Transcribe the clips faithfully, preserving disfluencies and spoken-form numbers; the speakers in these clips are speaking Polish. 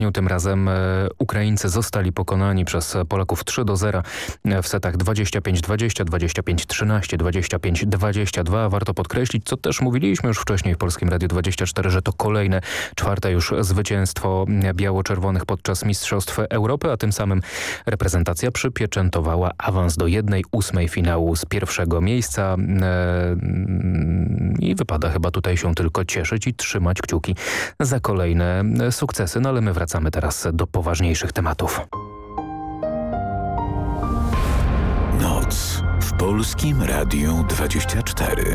Tym razem Ukraińcy zostali pokonani przez Polaków trzy do zera w setach dwadzieścia pięć dwadzieścia, dwadzieścia pięć trzynaście, dwadzieścia pięć dwadzieścia dwa. Warto podkreślić, co też mówiliśmy już wcześniej w Polskim Radiu dwadzieścia cztery, że to kolejne, czwarte już zwycięstwo biało-czerwonych podczas Mistrzostw Europy, a tym samym reprezentacja przypieczętowała awans do jednej ósmej finału z pierwszego miejsca i wypada chyba tutaj się tylko cieszyć i trzymać kciuki za kolejne sukcesy. No ale my wracamy teraz do poważniejszych tematów. Noc w Polskim Radiu dwadzieścia cztery.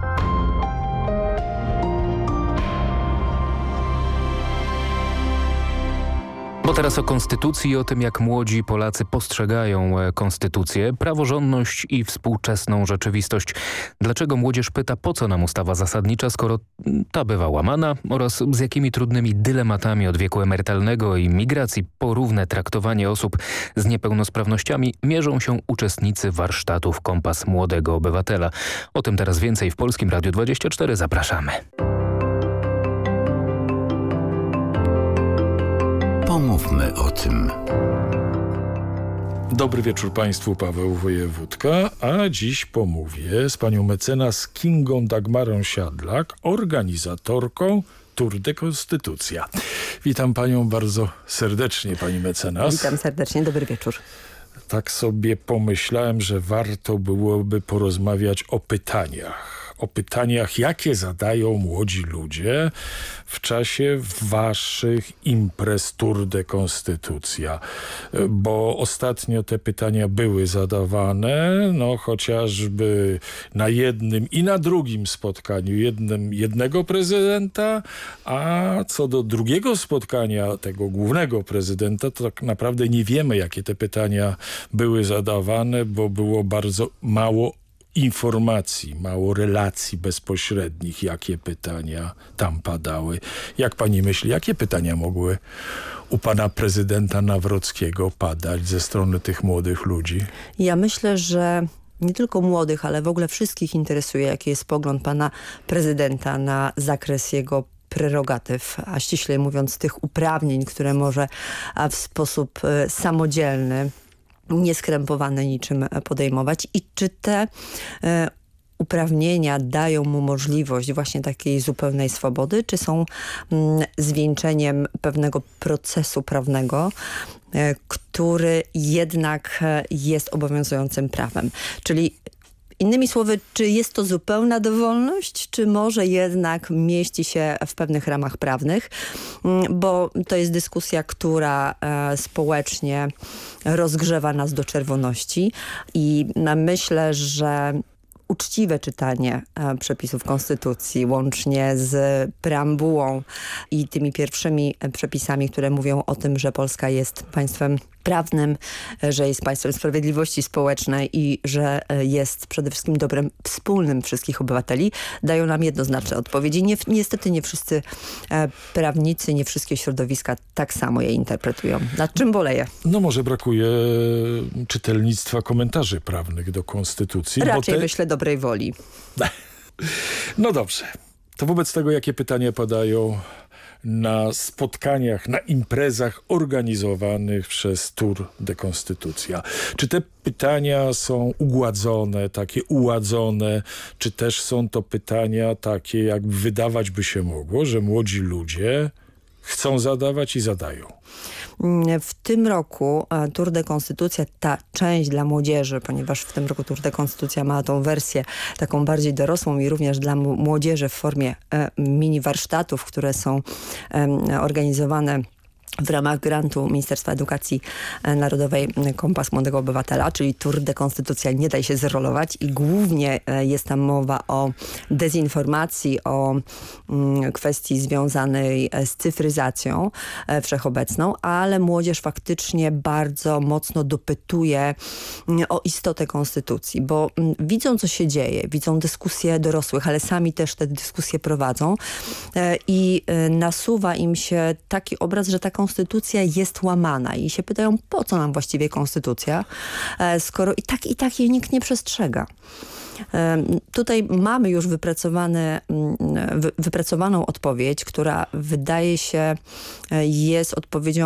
Bo teraz o konstytucji i o tym, jak młodzi Polacy postrzegają konstytucję, praworządność i współczesną rzeczywistość. Dlaczego młodzież pyta, po co nam ustawa zasadnicza, skoro ta bywa łamana, oraz z jakimi trudnymi dylematami od wieku emerytalnego i migracji po równe traktowanie osób z niepełnosprawnościami mierzą się uczestnicy warsztatów Kompas Młodego Obywatela. O tym teraz więcej w Polskim Radiu dwadzieścia cztery. Zapraszamy. Pomówmy o tym. Dobry wieczór Państwu, Paweł Wojewódka, a dziś pomówię z panią mecenas Kingą Dagmarą Siadlak, organizatorką Tour de Konstytucja. Witam panią bardzo serdecznie, pani mecenas. Witam serdecznie, dobry wieczór. Tak sobie pomyślałem, że warto byłoby porozmawiać o pytaniach. O pytaniach, jakie zadają młodzi ludzie w czasie waszych imprez Tour de Konstytucja. Bo ostatnio te pytania były zadawane, no chociażby na jednym i na drugim spotkaniu jednym, jednego prezydenta, a co do drugiego spotkania tego głównego prezydenta, to tak naprawdę nie wiemy, jakie te pytania były zadawane, bo było bardzo mało informacji, mało relacji bezpośrednich, jakie pytania tam padały. Jak pani myśli, jakie pytania mogły u pana prezydenta Nawrockiego padać ze strony tych młodych ludzi? Ja myślę, że nie tylko młodych, ale w ogóle wszystkich interesuje, jaki jest pogląd pana prezydenta na zakres jego prerogatyw, a ściślej mówiąc tych uprawnień, które może w sposób samodzielny, nieskrępowane niczym podejmować i czy te e, uprawnienia dają mu możliwość właśnie takiej zupełnej swobody, czy są mm, zwieńczeniem pewnego procesu prawnego, e, który jednak e, jest obowiązującym prawem. Czyli innymi słowy, czy jest to zupełna dowolność, czy może jednak mieści się w pewnych ramach prawnych, bo to jest dyskusja, która e, społecznie rozgrzewa nas do czerwoności i myślę, że uczciwe czytanie e, przepisów Konstytucji, łącznie z preambułą i tymi pierwszymi przepisami, które mówią o tym, że Polska jest państwem prawnym, że jest państwem sprawiedliwości społecznej i że jest przede wszystkim dobrem wspólnym wszystkich obywateli, dają nam jednoznaczne odpowiedzi. Nie, niestety nie wszyscy e, prawnicy, nie wszystkie środowiska tak samo je interpretują. Nad czym boleję? No może brakuje czytelnictwa komentarzy prawnych do Konstytucji. Raczej bo te... myślę dobrej woli. No dobrze. To wobec tego, jakie pytania padają na spotkaniach, na imprezach organizowanych przez Tour de Konstytucja. Czy te pytania są ugładzone, takie uładzone, czy też są to pytania takie, jak wydawać by się mogło, że młodzi ludzie chcą zadawać i zadają? W tym roku Tour de Konstytucja, ta część dla młodzieży, ponieważ w tym roku Tour de Konstytucja ma tą wersję taką bardziej dorosłą i również dla młodzieży w formie mini warsztatów, które są organizowane w ramach grantu Ministerstwa Edukacji Narodowej Kompas Młodego Obywatela, czyli Tour de Konstytucja nie daj się zrolować i głównie jest tam mowa o dezinformacji, o mm, kwestii związanej z cyfryzacją e, wszechobecną, ale młodzież faktycznie bardzo mocno dopytuje mm, o istotę Konstytucji, bo mm, widzą, co się dzieje, widzą dyskusje dorosłych, ale sami też te dyskusje prowadzą e, i e, nasuwa im się taki obraz, że tak konstytucja jest łamana i się pytają, po co nam właściwie konstytucja, skoro i tak, i tak jej nikt nie przestrzega. Tutaj mamy już wypracowane, wypracowaną odpowiedź, która wydaje się jest odpowiedzią